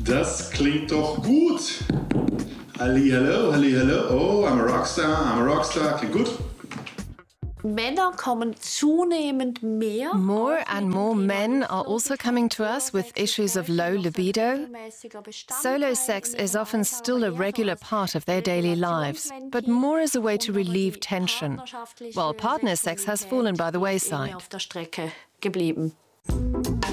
Das klingt doch gut. Hallo, hallo. Oh, I'm a Rockstar. Klingt gut. Männer kommen zunehmend mehr. More and more men are also coming to us with issues of low libido. Solo sex is often still a regular part of their daily lives, but more as a way to relieve tension, while partner sex has fallen by the wayside.